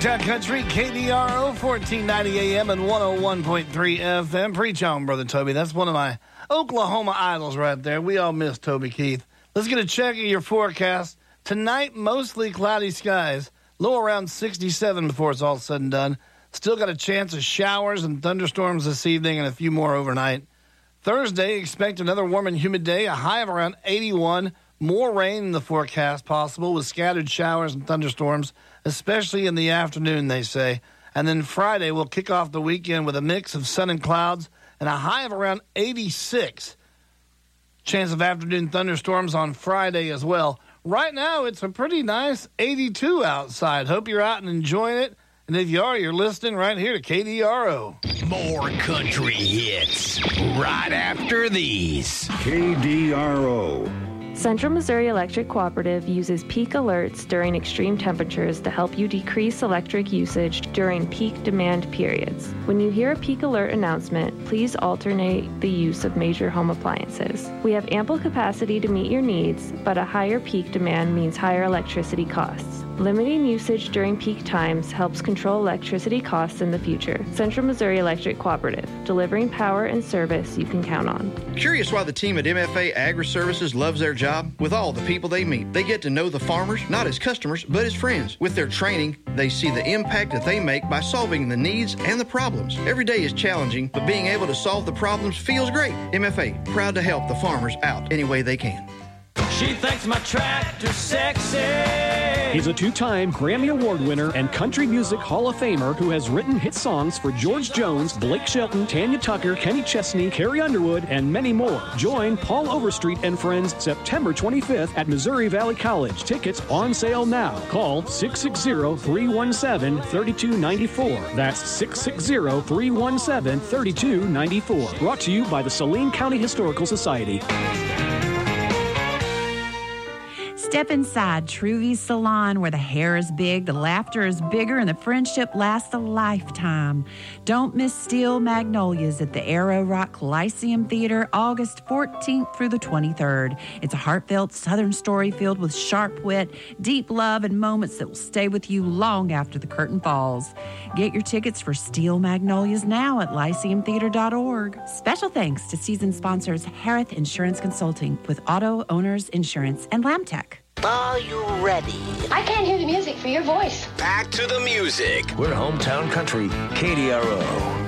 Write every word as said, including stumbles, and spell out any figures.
Hometown Country, K D R O, fourteen ninety A M and one oh one point three F M. Preach on, Brother Toby. That's one of my Oklahoma idols right there. We all miss Toby Keith. Let's get a check of your forecast. Tonight, mostly cloudy skies. Low around sixty-seven before it's all said and done. Still got a chance of showers and thunderstorms this evening and a few more overnight. Thursday, expect another warm and humid day. A high of around eighty-one. More rain in the forecast possible with scattered showers and thunderstorms, especially in the afternoon, they say. And then Friday, we'll kick off the weekend with a mix of sun and clouds and a high of around eighty-six. Chance of afternoon thunderstorms on Friday as well. Right now, it's a pretty nice eighty-two outside. Hope you're out and enjoying it. And if you are, you're listening right here to K D R O. More country hits right after these. K D R O. Central Missouri Electric Cooperative uses peak alerts during extreme temperatures to help you decrease electric usage during peak demand periods. When you hear a peak alert announcement, please alternate the use of major home appliances. We have ample capacity to meet your needs, but a higher peak demand means higher electricity costs. Limiting usage during peak times helps control electricity costs in the future. Central Missouri Electric Cooperative, delivering power and service you can count on. Curious why the team at M F A Agri-Services loves their job? With all the people they meet, they get to know the farmers, not as customers, but as friends. With their training, they see the impact that they make by solving the needs and the problems. Every day is challenging, but being able to solve the problems feels great. M F A, proud to help the farmers out any way they can. She thinks my tractor's sexy. He's a two-time Grammy Award winner and Country Music Hall of Famer who has written hit songs for George Jones, Blake Shelton, Tanya Tucker, Kenny Chesney, Carrie Underwood, and many more. Join Paul Overstreet and friends September twenty-fifth at Missouri Valley College. Tickets on sale now. Call six six zero, three one seven, three two nine four. That's six six zero, three one seven, three two nine four. Brought to you by the Saline County Historical Society. Step inside Truvy's Salon, where the hair is big, the laughter is bigger, and the friendship lasts a lifetime. Don't miss Steel Magnolias at the Arrow Rock Lyceum Theater, August fourteenth through the twenty-third. It's a heartfelt Southern story filled with sharp wit, deep love, and moments that will stay with you long after the curtain falls. Get your tickets for Steel Magnolias now at lyceum theater dot org. Special thanks to season sponsors Harith Insurance Consulting with Auto Owners Insurance and Lamtech. Are you ready? I can't hear the music for your voice. Back to the music. We're Hometown Country, K D R O.